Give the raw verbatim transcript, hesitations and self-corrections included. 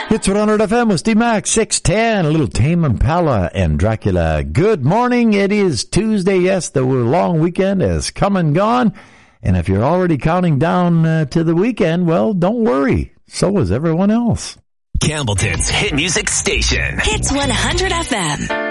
It's one hundred F M with Steve Max, six ten, a little Tame Impala and Dracula. Good morning. It is Tuesday. Yes, the long weekend has come and gone. And if you're already counting down uh, to the weekend, well, don't worry. So is everyone else. Campbellton's hit music station. Hits one hundred F M.